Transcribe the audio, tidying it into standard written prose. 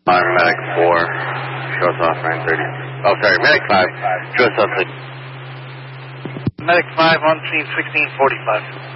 Medic 4, show us off 930. Oh, sorry, Medic 5, show us off. Medic 5 on scene 1645.